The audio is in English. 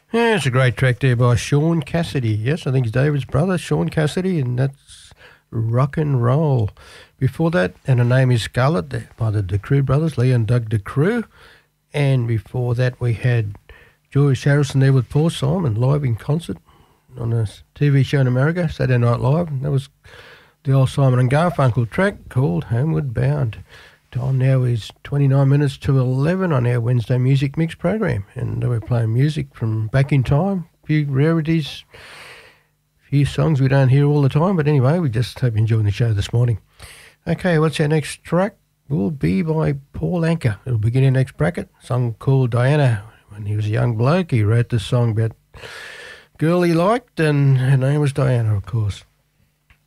Yeah, it's a great track there by Sean Cassidy. Yes, I think it's David's brother, Sean Cassidy, and that's Rock and Roll. Before that, and her name is Scarlett by the DeCrew brothers, Lee and Doug DeCrew. And before that, we had George Harrison there with Paul Simon live in concert on a TV show in America, Saturday Night Live. And that was the old Simon and Garfunkel track called Homeward Bound. Time now is 29 minutes to 11 on our Wednesday Music Mix program. And we're playing music from back in time, a few rarities, a few songs we don't hear all the time. But anyway, we just hope you're enjoying the show this morning. Okay, what's our next track? Will be by Paul Anka. It'll begin our next bracket. A song called Diana. When he was a young bloke, he wrote this song about a girl he liked, and her name was Diana, of course.